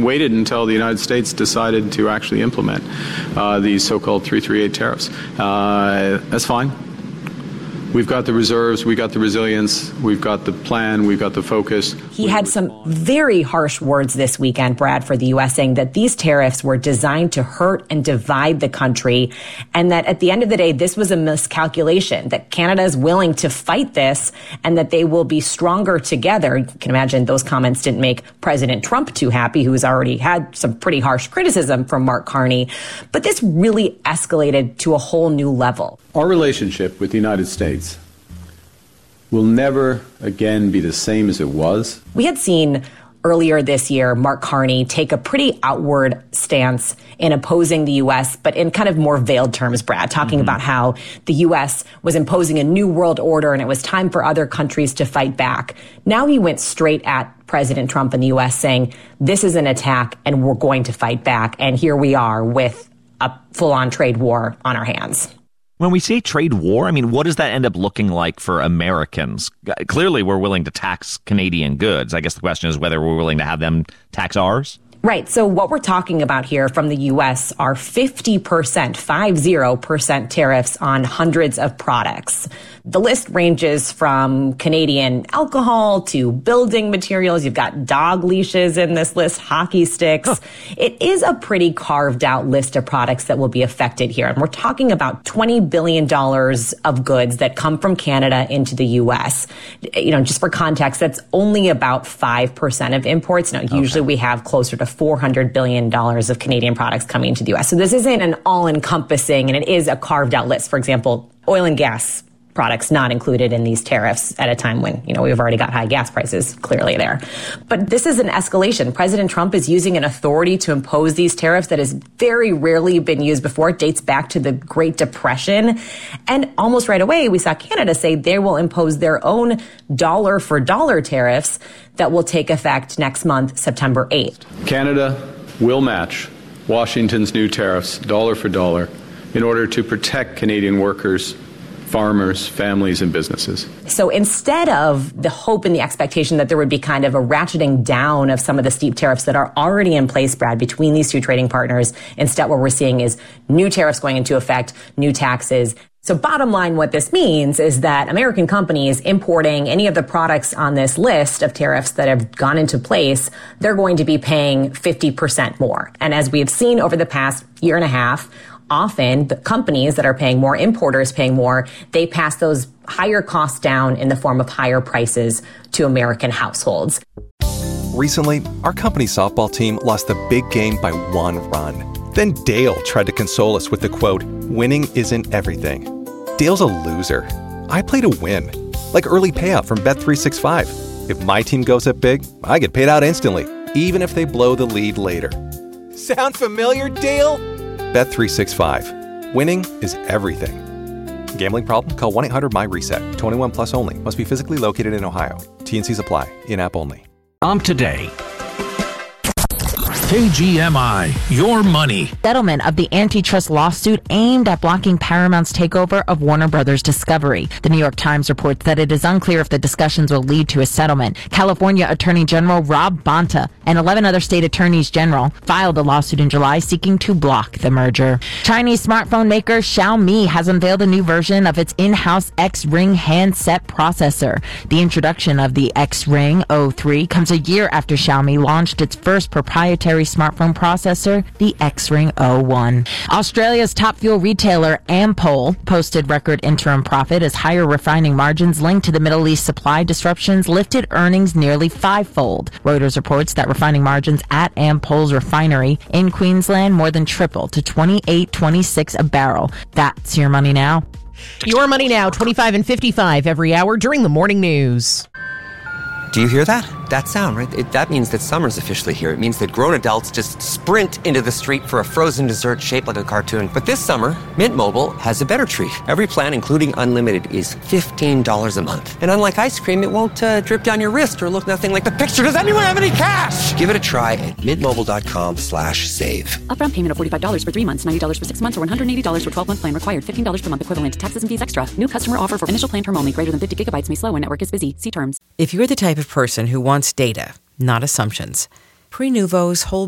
waited until the United States decided to actually implement these so-called 338 tariffs. That's fine. We've got the reserves, we've got the resilience, we've got the plan, we've got the focus. He had some very harsh words this weekend, Brad, for the U.S., saying that these tariffs were designed to hurt and divide the country, and that at the end of the day, this was a miscalculation, that Canada is willing to fight this and that they will be stronger together. You can imagine those comments didn't make President Trump too happy, who has already had some pretty harsh criticism from Mark Carney. But this really escalated to a whole new level. Our relationship with the United States will never again be the same as it was. We had seen earlier this year Mark Carney take a pretty outward stance in opposing the U.S., but in kind of more veiled terms, Brad, talking about how the U.S. was imposing a new world order and it was time for other countries to fight back. Now he went straight at President Trump in the U.S. saying, this is an attack and we're going to fight back. And here we are with a full-on trade war on our hands. When we say trade war, I mean, what does that end up looking like for Americans? Clearly, we're willing to tax Canadian goods. I guess the question is whether we're willing to have them tax ours. Right. So what we're talking about here from the U.S. are 50%, 50% tariffs on hundreds of products. The list ranges from Canadian alcohol to building materials. You've got dog leashes in this list, hockey sticks. It is a pretty carved out list of products that will be affected here. And we're talking about $20 billion of goods that come from Canada into the U.S. You know, just for context, that's only about 5% of imports. Now, usually we have closer to $400 billion of Canadian products coming into the U.S. So this isn't an all-encompassing, and it is a carved-out list. For example, oil and gas products not included in these tariffs at a time when, you know, we've already got high gas prices clearly there. But this is an escalation. President Trump is using an authority to impose these tariffs that has very rarely been used before. It dates back to the Great Depression. And almost right away, we saw Canada say they will impose their own dollar-for-dollar tariffs that will take effect next month, September 8th. Canada will match Washington's new tariffs dollar for dollar in order to protect Canadian workers, farmers, families, and businesses. So instead of the hope and the expectation that there would be kind of a ratcheting down of some of the steep tariffs that are already in place, Brad, between these two trading partners, instead what we're seeing is new tariffs going into effect, new taxes. So bottom line, what this means is that American companies importing any of the products on this list of tariffs that have gone into place, they're going to be paying 50% more. And as we have seen over the past year and a half, often the companies that are paying more, importers paying more, they pass those higher costs down in the form of higher prices to American households. Recently, our company's softball team lost a big game by 1 run. Then Dale tried to console us with the quote, "Winning isn't everything." Dale's a loser. I play to win, like early payout from Bet365. If my team goes up big, I get paid out instantly, even if they blow the lead later. Sound familiar, Dale? Bet365. Winning is everything. Gambling problem? Call 1-800-MY-RESET. 21 plus only. Must be physically located in Ohio. T&Cs apply. In-app only. Today. KGMI, your money. Settlement of the antitrust lawsuit aimed at blocking Paramount's takeover of Warner Brothers Discovery. The New York Times reports that it is unclear if the discussions will lead to a settlement. California Attorney General Rob Bonta and 11 other state attorneys general filed a lawsuit in July seeking to block the merger. Chinese smartphone maker Xiaomi has unveiled a new version of its in-house X-Ring handset processor. The introduction of the X-Ring 03 comes a year after Xiaomi launched its first proprietary smartphone processor, the X-Ring 01. Australia's top fuel retailer Ampol posted record interim profit as higher refining margins linked to the Middle East supply disruptions lifted earnings nearly fivefold. Reuters reports that refining margins at Ampol's refinery in Queensland more than tripled to $28.26 a barrel. That's your money now. Your money now, 25 and 55 every hour during the morning news. Do you hear that? That sound, right? That means that summer's officially here. It means that grown adults just sprint into the street for a frozen dessert shaped like a cartoon. But this summer, Mint Mobile has a better treat. Every plan, including unlimited, is $15 a month. And unlike ice cream, it won't drip down your wrist or look nothing like the picture. Does anyone have any cash? Give it a try at mintmobile.com/save. Upfront payment of $45 for 3 months, $90 for 6 months, or $180 for 12-month plan required. $15 per month equivalent. Taxes and fees extra. New customer offer for initial plan term only. Greater than 50 gigabytes may slow when network is busy. See terms. If you're the type of person who wants data, not assumptions, Prenuvo's whole